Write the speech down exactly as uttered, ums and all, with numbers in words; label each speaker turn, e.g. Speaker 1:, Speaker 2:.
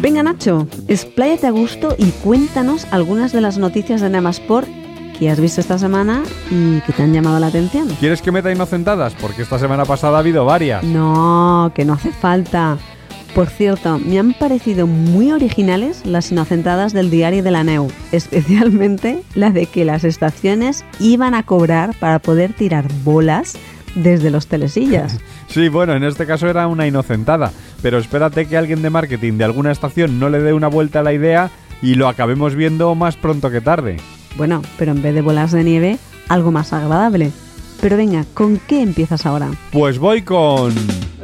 Speaker 1: Venga, Nacho, expláyate a gusto y cuéntanos algunas de las noticias de Nemasport que has visto esta semana y que te han llamado la atención.
Speaker 2: ¿Quieres que meta inocentadas? Porque esta semana pasada ha habido varias.
Speaker 1: No, que no hace falta. Por cierto, me han parecido muy originales las inocentadas del diario de la Neu, especialmente la de que las estaciones iban a cobrar para poder tirar bolas desde los telesillas.
Speaker 2: Sí, bueno, en este caso era una inocentada, pero espérate que alguien de marketing de alguna estación no le dé una vuelta a la idea y lo acabemos viendo más pronto que tarde.
Speaker 1: Bueno, pero en vez de bolas de nieve, algo más agradable. Pero venga, ¿con qué empiezas ahora?
Speaker 2: Pues voy con...